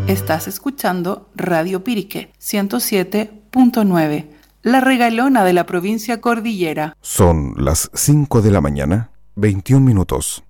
Estás escuchando Radio Pirique 107.9, la regalona de la provincia Cordillera. Son las 5 de la mañana, 21 minutos.